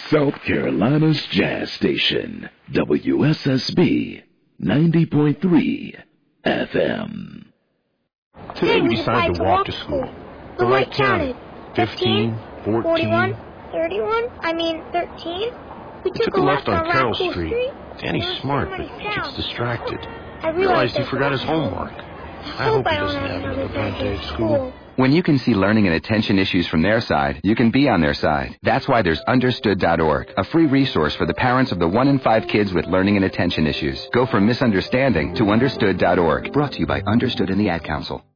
South Carolina's jazz station, WSSB 90.3 FM. Today we decided to walk to school. The light counted. 15, 14, 13. We took a left on Carroll Street. Danny's smart, but he gets distracted. I realized he forgot his homework. I hope he doesn't have another bad day at school. When you can see learning and attention issues from their side, you can be on their side. That's why there's Understood.org, a free resource for the parents of the 1 in 5 kids with learning and attention issues. Go from misunderstanding to Understood.org. Brought to you by Understood and the Ad Council.